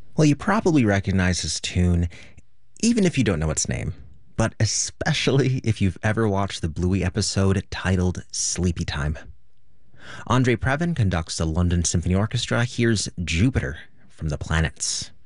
Well, you probably recognize this tune, even if you don't know its name, but especially if you've ever watched the Bluey episode titled Sleepy Time. Andre Previn conducts the London Symphony Orchestra. Here's Jupiter from the Planets.